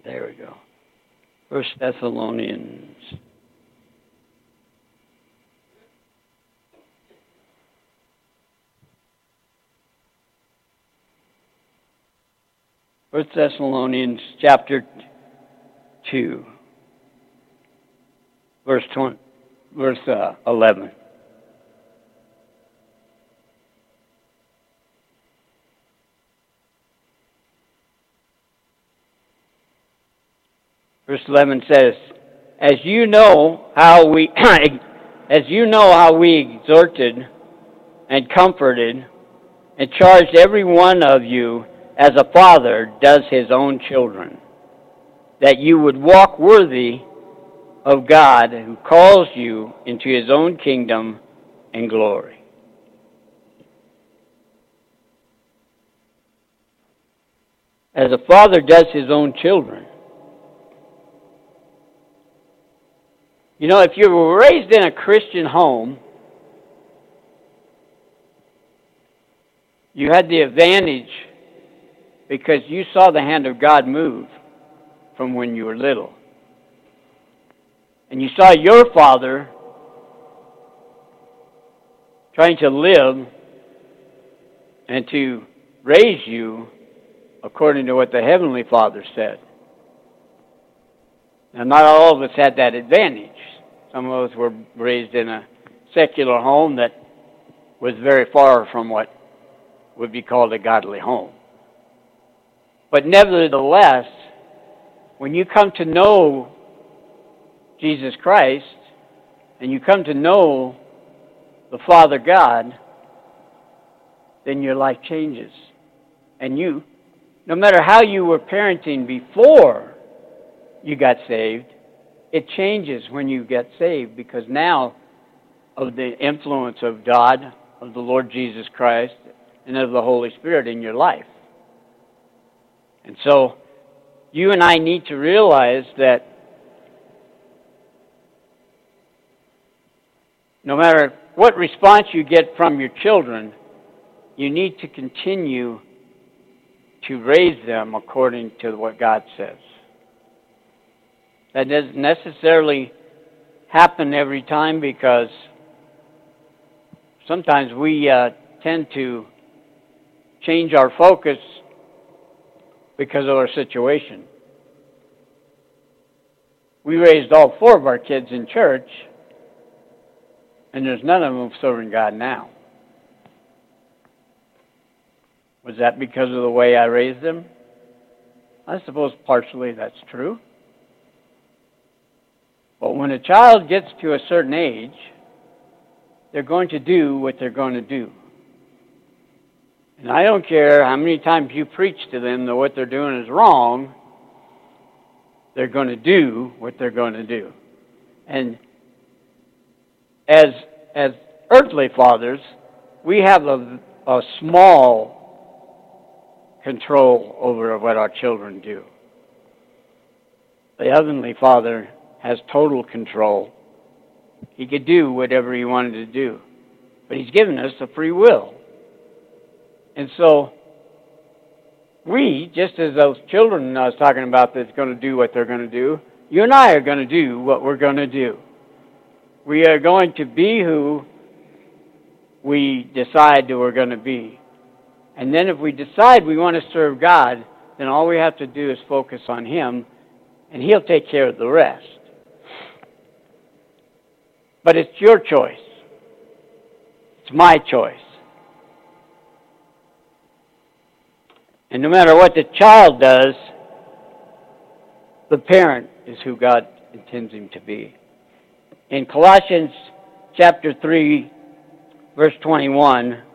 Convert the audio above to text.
There we go. 1 Thessalonians. First Thessalonians chapter 2, verse 11. Verse 11 says, as you know how we exhorted and comforted and charged every one of you as a father does his own children, that you would walk worthy of God who calls you into his own kingdom and glory. As a father does his own children. You know, if you were raised in a Christian home, you had the advantage because you saw the hand of God move from when you were little. And you saw your father trying to live and to raise you according to what the Heavenly Father said. Now, not all of us had that advantage. Some of us were raised in a secular home that was very far from what would be called a godly home. But nevertheless, when you come to know Jesus Christ and you come to know the Father God, then your life changes. And you, no matter how you were parenting before you got saved, it changes when you get saved because now of the influence of God, of the Lord Jesus Christ, and of the Holy Spirit in your life. And so you and I need to realize that no matter what response you get from your children, you need to continue to raise them according to what God says. That doesn't necessarily happen every time because sometimes we tend to change our focus because of our situation. We raised all 4 of our kids in church, and there's none of them serving God now. Was that because of the way I raised them? I suppose partially that's true. But when a child gets to a certain age, they're going to do what they're going to do. And I don't care how many times you preach to them that what they're doing is wrong, they're going to do what they're going to do. And as earthly fathers, we have a small control over what our children do. The Heavenly Father has total control. He could do whatever he wanted to do. But he's given us a free will. And so, we, just as those children I was talking about that's going to do what they're going to do, you and I are going to do what we're going to do. We are going to be who we decide that we're going to be. And then if we decide we want to serve God, then all we have to do is focus on him, and he'll take care of the rest. But it's your choice. It's my choice. And no matter what the child does, the parent is who God intends him to be. In Colossians chapter 3, verse 21,